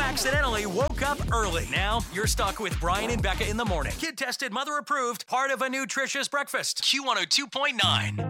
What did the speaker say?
accidentally woke up early. Now you're stuck with Brian and Becca in the morning. Kid tested, mother approved, part of a nutritious breakfast. Q102.9.